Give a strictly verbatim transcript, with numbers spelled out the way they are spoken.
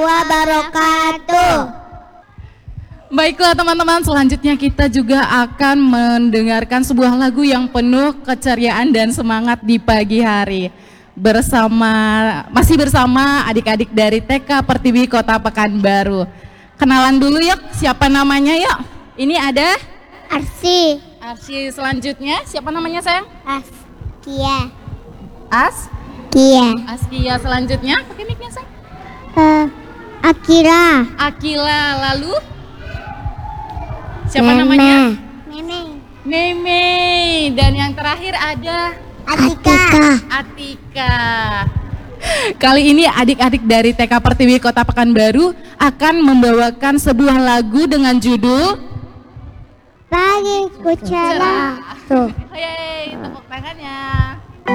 wabarakatuh. Baiklah teman-teman, selanjutnya kita juga akan mendengarkan sebuah lagu yang penuh keceriaan dan semangat di pagi hari. Bersama masih bersama adik-adik dari T K Pertiwi Kota Pekanbaru. Kenalan dulu yuk, siapa namanya yuk? Ini ada Arsi. Arsi. Selanjutnya siapa namanya sayang? Askia. As? Kia. Askia. Selanjutnya pakai mic-nya sayang. Uh, Akira. Akila. Lalu siapa Meme. namanya? Meme. Meme. Dan yang terakhir ada Atika. Atika. Kali ini adik-adik dari T K Pertiwi Kota Pekanbaru akan membawakan sebuah lagu dengan judul Pagiku cerah. Tuh. Yeay, tepuk tangannya.